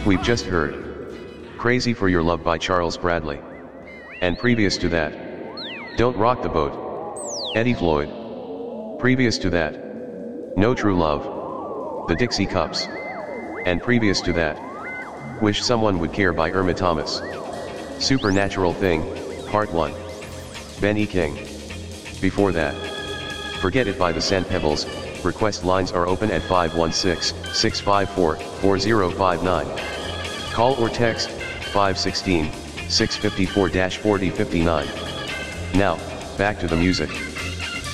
We've just heard Crazy for Your Love by Charles Bradley. And previous to that, Don't Rock the Boat, Eddie Floyd. Previous to that, No True Love, The Dixie Cups. And previous to that, Wish Someone Would Care by Irma Thomas. Supernatural Thing, Part 1. Ben E. King. Before that, Forget It by the Sand Pebbles. Request lines are open at 516-654-4059. Call or text 516-654-4059. Now, back to the music.